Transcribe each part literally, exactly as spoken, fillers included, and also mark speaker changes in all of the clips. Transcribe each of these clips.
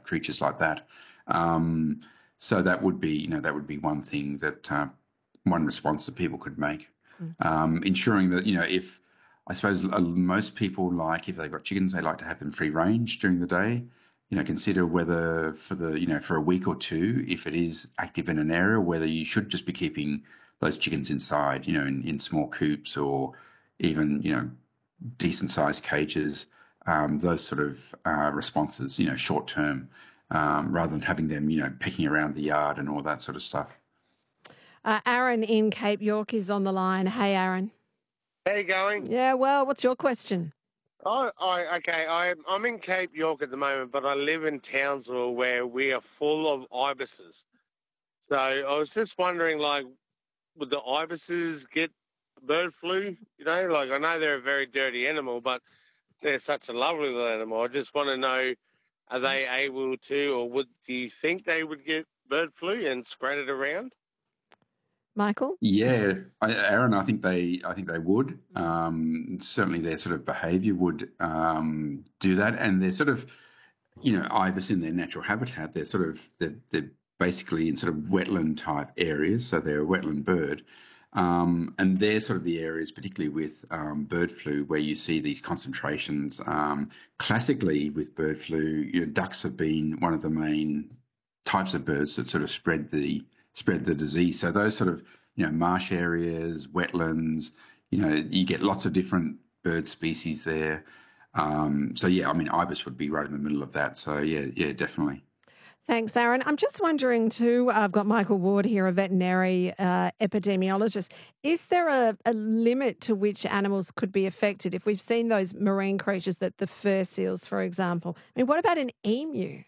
Speaker 1: creatures like that. Um, so that would be, you know, that would be one thing that uh, one response that people could make. Mm. Um, ensuring that, you know, if I suppose uh, most people like, if they've got chickens, they like to have them free range during the day. You know, consider whether for the, you know, for a week or two, if it is active in an area, whether you should just be keeping those chickens inside, you know, in, in small coops or even, you know, decent sized cages, um, those sort of uh, responses, you know, short term, um, rather than having them, you know, pecking around the yard and all that sort of stuff.
Speaker 2: Uh, Aaron in Cape York is on the line. Hey, Aaron.
Speaker 3: How you going?
Speaker 2: Yeah, well, what's your question?
Speaker 3: Oh, I, okay, I, I'm in Cape York at the moment, but I live in Townsville where we are full of ibises. So I was just wondering, like, would the ibises get bird flu? You know, like, I know they're a very dirty animal, but they're such a lovely little animal. I just want to know, are they able to, or would do you think they would get bird flu and spread it around?
Speaker 2: Michael?
Speaker 1: Yeah, I, Aaron, I think they, I think they would. Um, certainly, their sort of behaviour would um, do that, and they're sort of, you know, ibis in their natural habitat. They're sort of they're, they're basically in sort of wetland type areas, so they're a wetland bird, um, and they're sort of the areas, particularly with um, bird flu, where you see these concentrations. Um, classically, with bird flu, you know, ducks have been one of the main types of birds that sort of spread the spread the disease. So those sort of, you know, marsh areas, wetlands, you know, you get lots of different bird species there. Um, so, yeah, I mean, ibis would be right in the middle of that. So, yeah, yeah, definitely.
Speaker 2: Thanks, Aaron. I'm just wondering too, I've got Michael Ward here, a veterinary uh, epidemiologist. Is there a, a limit to which animals could be affected? If we've seen those marine creatures, that the fur seals, for example. I mean, what about an emu?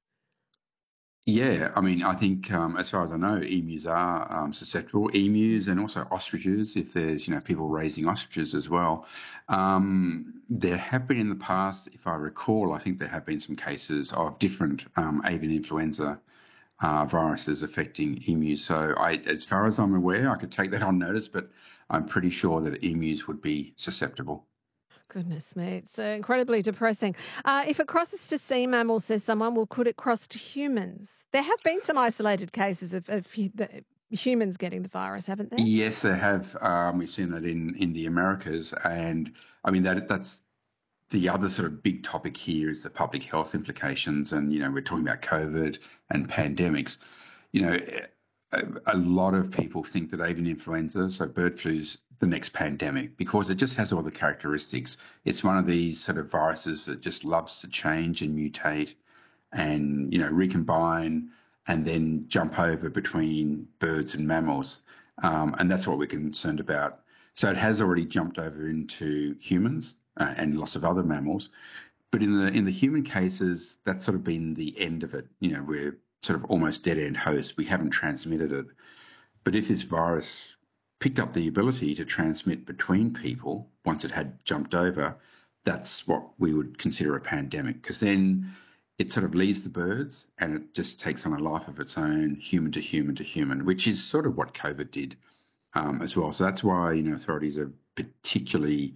Speaker 1: Yeah, I mean, I think um, as far as I know, emus are um, susceptible. Emus and also ostriches, if there's, you know, people raising ostriches as well. Um, there have been in the past, if I recall, I think there have been some cases of different um, avian influenza uh, viruses affecting emus. So I, as far as I'm aware, I could take that on notice, but I'm pretty sure that emus would be susceptible.
Speaker 2: Goodness me, it's uh, incredibly depressing. Uh, if it crosses to sea mammals, says someone, well, could it cross to humans? There have been some isolated cases of, of hu- the, humans getting the virus, haven't there?
Speaker 1: Yes, they have. Um, we've seen that in, in the Americas. And I mean, that that's the other sort of big topic here is the public health implications. And, you know, we're talking about COVID and pandemics. You know, a, a lot of people think that avian influenza, so bird flu's the next pandemic, because it just has all the characteristics. It's one of these sort of viruses that just loves to change and mutate and, you know, recombine and then jump over between birds and mammals. Um, and that's what we're concerned about. So it has already jumped over into humans uh, and lots of other mammals. But in the in the human cases, that's sort of been the end of it. You know, we're sort of almost dead-end host. We haven't transmitted it. But if this virus picked up the ability to transmit between people once it had jumped over, that's what we would consider a pandemic, because then it sort of leaves the birds and it just takes on a life of its own, human to human to human, which is sort of what COVID did um, as well. So that's why, you know, authorities are particularly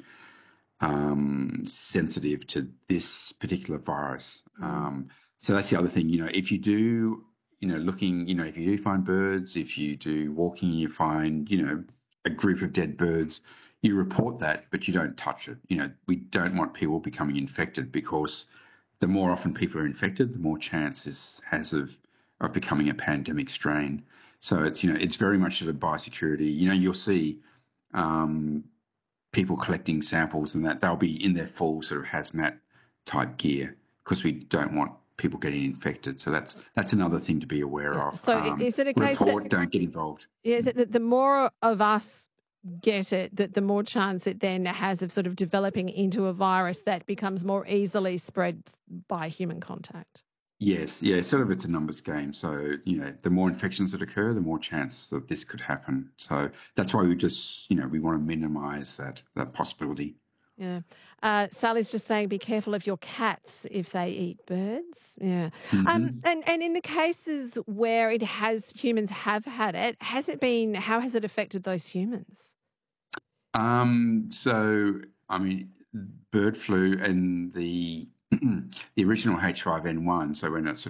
Speaker 1: um, sensitive to this particular virus. Um, so that's the other thing, you know, if you do, you know, looking, you know, if you do find birds, if you do walking, you find, you know, a group of dead birds, you report that, but you don't touch it. You know, we don't want people becoming infected, because the more often people are infected, the more chance this has of, of becoming a pandemic strain. So it's, you know, it's very much sort of biosecurity. You know, you'll see um, people collecting samples and that they'll be in their full sort of hazmat type gear, because we don't want people getting infected. So that's that's another thing to be aware
Speaker 2: Yeah.
Speaker 1: of.
Speaker 2: So
Speaker 1: Um,
Speaker 2: is it a case
Speaker 1: report,
Speaker 2: that,
Speaker 1: don't get involved.
Speaker 2: yeah, is it that the more of us get it, that the more chance it then has of sort of developing into a virus that becomes more easily spread by human contact?
Speaker 1: Yes, yeah, sort of it's a numbers game. So, you know, the more infections that occur, the more chance that this could happen. So that's why we just, you know, we want to minimize that that possibility.
Speaker 2: Yeah. Uh, Sally's just saying, be careful of your cats if they eat birds. Yeah.
Speaker 1: Mm-hmm.
Speaker 2: Um, and, and in the cases where it has, humans have had it, has it been, how has it affected those humans?
Speaker 1: Um, so, I mean, bird flu and the the original H five N one, so when it's